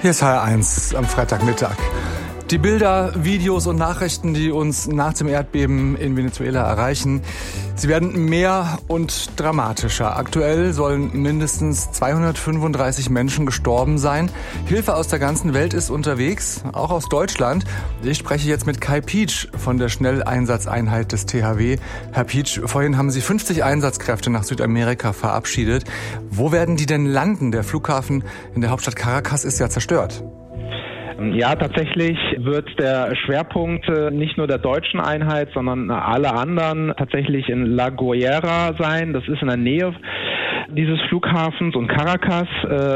Hier ist HR1 am Freitagmittag. Die Bilder, Videos und Nachrichten, die uns nach dem Erdbeben in Venezuela erreichen, sie werden mehr und dramatischer. Aktuell sollen mindestens 235 Menschen gestorben sein. Hilfe aus der ganzen Welt ist unterwegs, auch aus Deutschland. Ich spreche jetzt mit Kai Pietsch von der Schnelleinsatzeinheit des THW. Herr Pietsch, vorhin haben Sie 50 Einsatzkräfte nach Südamerika verabschiedet. Wo werden die denn landen? Der Flughafen in der Hauptstadt Caracas ist ja zerstört. Ja, tatsächlich wird der Schwerpunkt nicht nur der deutschen Einheit, sondern alle anderen tatsächlich in La Guaira sein. Das ist in der Nähe dieses Flughafens und Caracas.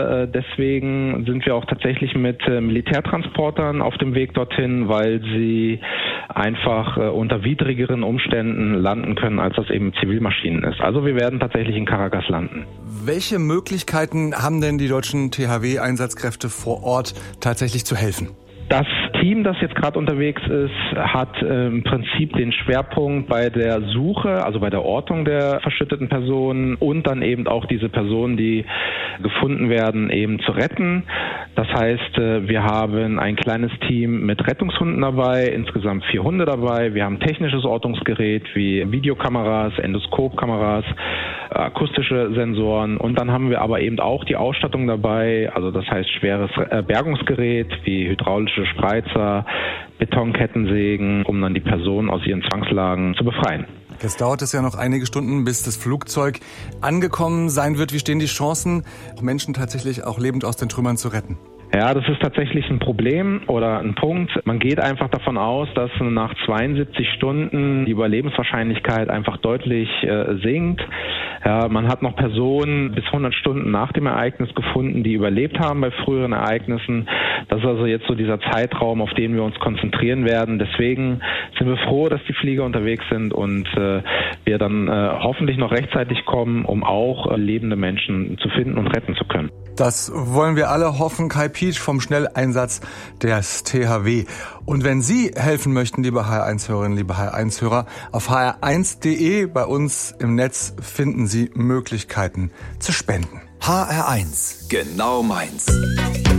Deswegen sind wir auch tatsächlich mit Militärtransportern auf dem Weg dorthin, weil sie einfach unter widrigeren Umständen landen können, als das eben Zivilmaschinen ist. Also wir werden tatsächlich in Caracas landen. Welche Möglichkeiten haben denn die deutschen THW-Einsatzkräfte vor Ort tatsächlich zu helfen? Das Team, das jetzt gerade unterwegs ist, hat im Prinzip den Schwerpunkt bei der Suche, also bei der Ortung der verschütteten Personen und dann eben auch diese Personen, die gefunden werden, eben zu retten. Das heißt, wir haben ein kleines Team mit Rettungshunden dabei, insgesamt 4 Hunde dabei. Wir haben technisches Ortungsgerät wie Videokameras, Endoskopkameras, akustische Sensoren und dann haben wir aber eben auch die Ausstattung dabei, also das heißt schweres Bergungsgerät wie hydraulische Spreizer, Betonkettensägen, um dann die Personen aus ihren Zwangslagen zu befreien. Jetzt dauert es ja noch einige Stunden, bis das Flugzeug angekommen sein wird. Wie stehen die Chancen, Menschen tatsächlich auch lebend aus den Trümmern zu retten? Ja, das ist tatsächlich ein Problem oder ein Punkt. Man geht einfach davon aus, dass nach 72 Stunden die Überlebenswahrscheinlichkeit einfach deutlich sinkt. Ja, man hat noch Personen bis 100 Stunden nach dem Ereignis gefunden, die überlebt haben bei früheren Ereignissen. Das ist also jetzt so dieser Zeitraum, auf den wir uns konzentrieren werden. Deswegen sind wir froh, dass die Flieger unterwegs sind und wir dann hoffentlich noch rechtzeitig kommen, um auch lebende Menschen zu finden und retten zu können. Das wollen wir alle hoffen. Kai Pietsch vom Schnelleinsatz des THW. Und wenn Sie helfen möchten, liebe HR1-Hörerinnen, liebe HR1-Hörer, auf hr1.de bei uns im Netz finden Sie Möglichkeiten zu spenden. HR1, genau meins.